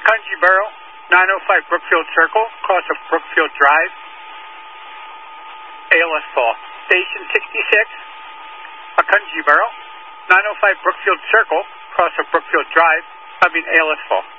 Macungie Borough, 905 Brookfield Circle, cross of Brookfield Drive. ALS fall. Station 66, Macungie Borough, 905 Brookfield Circle, cross of Brookfield Drive. ALS fall.